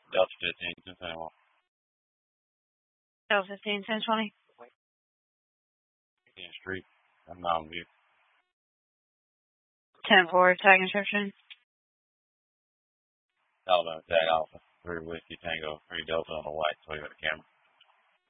Delta 15, 1021. Delta 15, 1020. 10th Street. I'm Mountain View. 10-4, tag inscription. Alabama Tag Alpha. 3 Whiskey Tango, 3 Delta on the white, Toyota Camry.